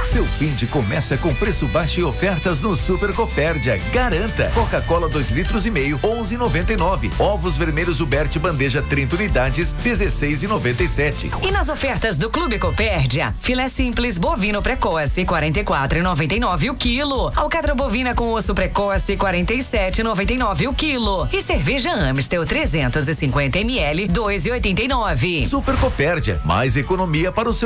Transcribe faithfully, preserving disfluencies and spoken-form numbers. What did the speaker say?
Seu fim de começa com preço baixo e ofertas no Super Copérdia. Garanta. Coca-Cola dois litros e meio, onze e noventa e nove. Ovos vermelhos Uberti bandeja trinta unidades, dezesseis e noventa e sete. E nas ofertas do Clube Copérdia, filé simples bovino precoce, quarenta e quatro e noventa e nove o quilo. Alcatra bovina com osso precoce, quarenta e sete e noventa e nove o quilo. E cerveja Amstel trezentos e cinquenta mililitros, dois e oitenta e nove. Super Copérdia, mais economia para o seu